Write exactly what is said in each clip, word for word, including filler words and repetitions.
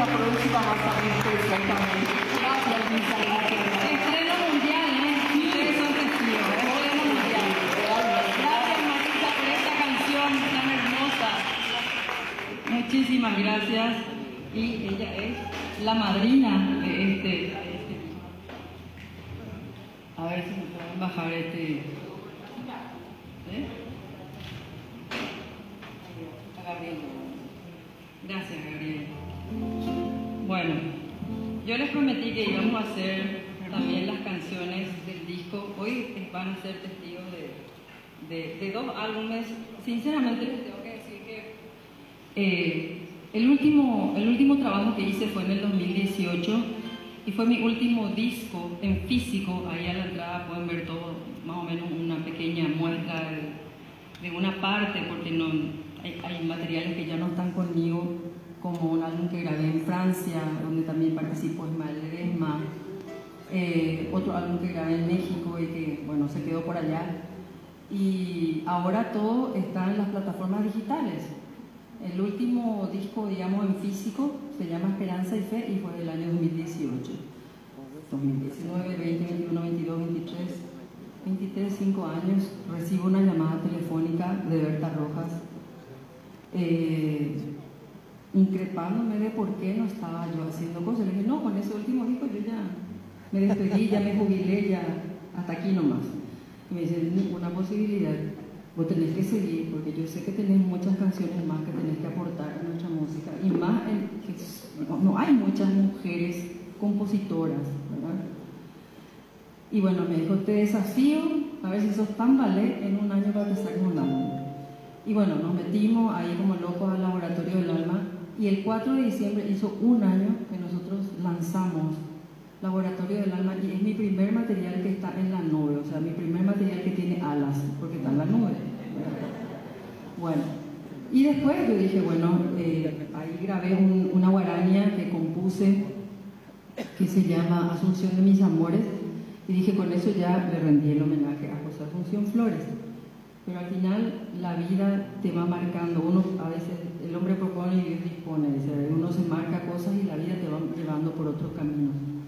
la próxima va a salir perfectamente. Gracias, Lisa, gracias. Estreno mundial, ¿eh? Ustedes son testigos, ¿eh? Estreno mundial. Gracias, Marisa, por esta canción tan hermosa. Muchísimas gracias. Y ella es la madrina de este. de este. A ver si me pueden bajar este. ¿Eh? A Gabriel. Gracias, Gabriel. Bueno, yo les prometí que íbamos a hacer también las canciones del disco. Hoy van a ser testigos de, de, de dos álbumes. Sinceramente les tengo que decir que eh, el, último, el último trabajo que hice fue en el dos mil dieciocho y fue mi último disco en físico. Ahí a la entrada pueden ver todo, más o menos una pequeña muestra de, de una parte, porque no, hay, hay materiales que ya no están conmigo, como un álbum que grabé en Francia, donde también participó Ismael Ledesma, eh, otro álbum que grabé en México y que, bueno, se quedó por allá. Y ahora todo está en las plataformas digitales. El último disco, digamos, en físico se llama Esperanza y Fe y fue del año dos mil dieciocho. dos mil diecinueve, veinte, veintiuno, veintidós, veintitrés, veintitrés, cinco años, recibo una llamada telefónica de Berta Rojas, eh, increpándome de por qué no estaba yo haciendo cosas. Le dije, no, con ese último disco yo ya me despedí, ya me jubilé, ya hasta aquí nomás. Y me dice, ninguna posibilidad, vos tenés que seguir, porque yo sé que tenés muchas canciones más que tenés que aportar a nuestra música, y más en que no, no hay muchas mujeres compositoras, ¿verdad? Y bueno, me dijo, te desafío a ver si sos tan ballet en un año para que saques un álbum. Y bueno, nos metimos ahí como locos al Laboratorio del Alma, y el cuatro de diciembre hizo un año que nosotros lanzamos Laboratorio del Alma, y es mi primer material que está en la nube, o sea, mi primer material que tiene alas, porque está en la nube. Bueno, y después yo dije, bueno, eh, ahí grabé un, una guaraña que compuse, que se llama Asunción de mis amores, y dije, con eso ya le rendí el homenaje a José Asunción Flores. Pero al final la vida te va marcando, uno a veces, el hombre propone y Dios dispone, dice, uno se marca cosas y la vida te va llevando por otros caminos.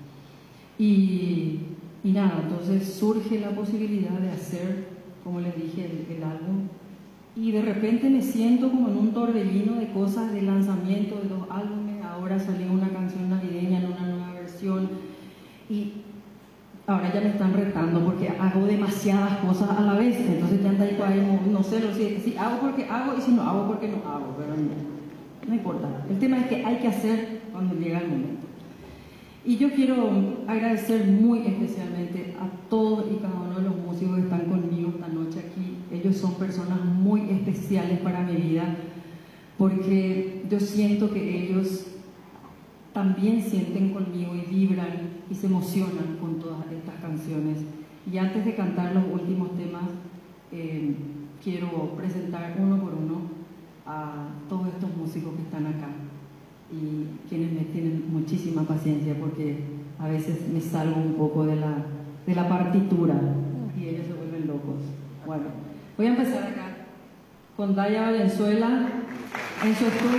Y, y nada, entonces surge la posibilidad de hacer, como les dije, el, el álbum, y de repente me siento como en un torbellino de cosas, de lanzamiento de dos álbumes. Ahora salió una canción navideña en una nueva versión, y ahora ya me están retando porque hago demasiadas cosas a la vez, entonces ya anda ahí, no sé, lo sé, si hago porque hago y si no hago porque no hago, pero no, no importa. El tema es que hay que hacer cuando llega el momento. Y yo quiero agradecer muy especialmente a todos y cada uno de los músicos que están conmigo esta noche aquí. Ellos son personas muy especiales para mi vida, porque yo siento que ellos también sienten conmigo y vibran y se emocionan con todas estas canciones. Y antes de cantar los últimos temas, eh, quiero presentar uno por uno a todos estos músicos que están acá y quienes me tienen muchísima paciencia, porque a veces me salgo un poco de la, de la partitura y ellos se vuelven locos. Bueno, voy a empezar acá con Daya Valenzuela en su estudio.